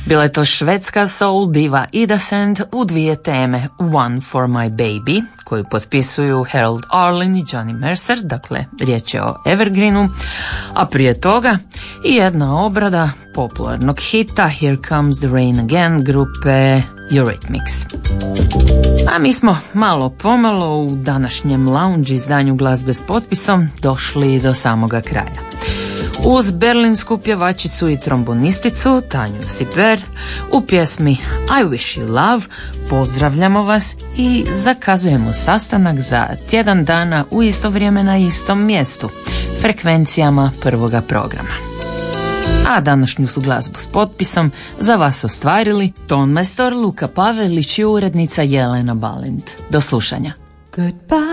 Bila je to švedska soul diva Ida Sand u dvije teme, One for my baby, koju potpisuju Harold Arlen i Johnny Mercer, dakle riječ je o evergreenu, a prije toga i jedna obrada popularnog hita Here Comes the Rain Again grupe Eurythmics. A mi smo malo pomalo u današnjem lounge izdanju glazbe s potpisom došli do samoga kraja. Uz berlinsku pjevačicu i trombonisticu Tanju Siper u pjesmi I Wish You Love pozdravljamo vas i zakazujemo sastanak za tjedan dana u isto vrijeme na istom mjestu, frekvencijama prvoga programa. A današnju su glazbu s potpisom za vas ostvarili tonmajstor Luka Pavelić i urednica Jelena Balint. Do slušanja. Goodbye.